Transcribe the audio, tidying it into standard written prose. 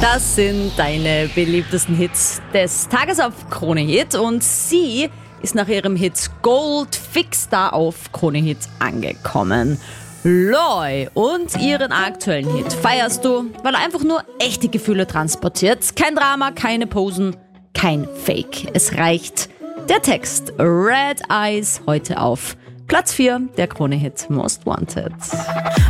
Das sind deine beliebtesten Hits des Tages auf Krone Hit und sie ist nach ihrem Hit Gold fix da auf Krone Hit angekommen. Loi und ihren aktuellen Hit feierst du, weil er einfach nur echte Gefühle transportiert. Kein Drama, keine Posen, kein Fake. Es reicht der Text. Red Eyes heute auf Platz 4 der Krone Hit Most Wanted.